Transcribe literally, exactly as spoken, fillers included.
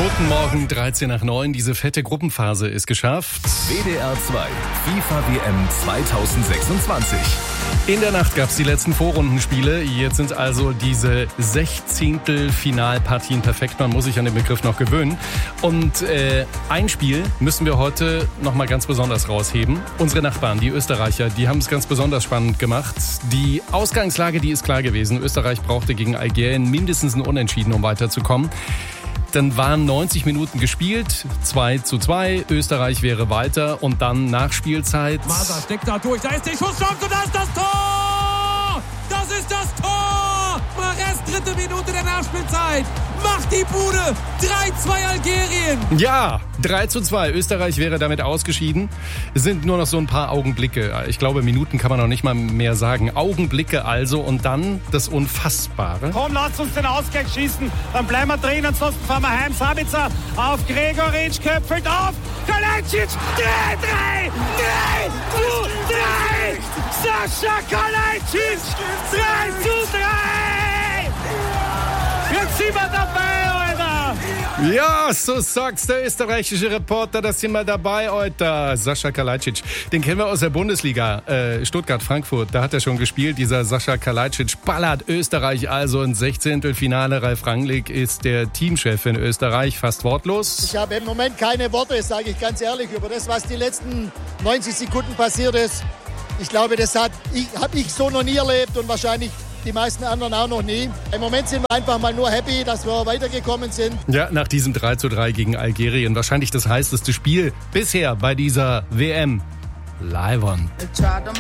Guten Morgen, dreizehn nach neun. Diese fette Gruppenphase ist geschafft. W D R zwei FIFA W M zweitausendsechsundzwanzig. In der Nacht gab es die letzten Vorrundenspiele. Jetzt sind also diese Sechzehntelfinalpartien perfekt. Man muss sich an den Begriff noch gewöhnen. Und äh, ein Spiel müssen wir heute nochmal ganz besonders rausheben. Unsere Nachbarn, die Österreicher, die haben es ganz besonders spannend gemacht. Die Ausgangslage, die ist klar gewesen. Österreich brauchte gegen Algerien mindestens ein Unentschieden, um weiterzukommen. Dann waren neunzig Minuten gespielt, zwei zu zwei, Österreich wäre weiter und dann Nachspielzeit. Maser steckt da durch, da ist die Schusschance und da ist das Tor! Das ist das Tor! Mares, dritte Minute der Nachspielzeit, macht die Bude, drei zwei Algerien! Ja, drei zu zwei, Österreich wäre damit ausgeschieden. Es sind nur noch so ein paar Augenblicke, ich glaube Minuten kann man noch nicht mal mehr sagen. Augenblicke also und dann das Unfassbare. Komm, lass uns den Ausgleich schießen, dann bleiben wir drin, ansonsten fahren wir heim. Sabitzer auf Gregoritsch, köpfelt auf, Kalajdzic, drei, drei, drei zu drei, Sascha Kalajdzic, drei zu drei, jetzt sind wir dabei, Alter. Ja, so sagt's der österreichische Reporter, da sind wir dabei heute. Sascha Kalajdzic, den kennen wir aus der Bundesliga, äh, Stuttgart-Frankfurt, da hat er schon gespielt, dieser Sascha Kalajdzic ballert Österreich also ins Sechzehntelfinale. Ralf Rangnick ist der Teamchef in Österreich, fast wortlos. Ich habe im Moment keine Worte, sage ich ganz ehrlich, über das, was die letzten neunzig Sekunden passiert ist. Ich glaube, das hat, ich, habe ich so noch nie erlebt und wahrscheinlich die meisten anderen auch noch nie. Im Moment sind wir einfach mal nur happy, dass wir weitergekommen sind. Ja, nach diesem drei zu drei gegen Algerien. Wahrscheinlich das heißeste Spiel bisher bei dieser W M. Live on.